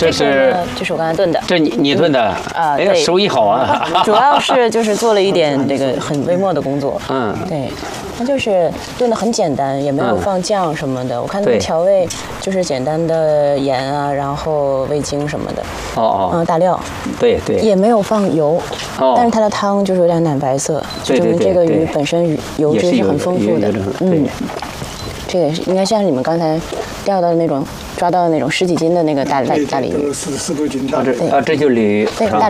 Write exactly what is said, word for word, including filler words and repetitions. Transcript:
这是这是我刚才炖的， 这你你炖的啊？ 哎呀，手艺好啊！ 主要是就是做了一点这个很微末的工作。嗯，对，它就是炖的很简单，也没有放酱什么的。我看那个调味就是简单的盐啊，然后味精什么的。哦哦。嗯，大料。对对。也没有放油。哦。但是它的汤就是有点奶白色，就证明这个鱼本身油脂是很丰富的。嗯。这个是应该像你们刚才钓到的那种抓到的那种十几斤的那个大大大鲤鱼。 四十多斤。 啊，这啊这就鲤鱼。 对，大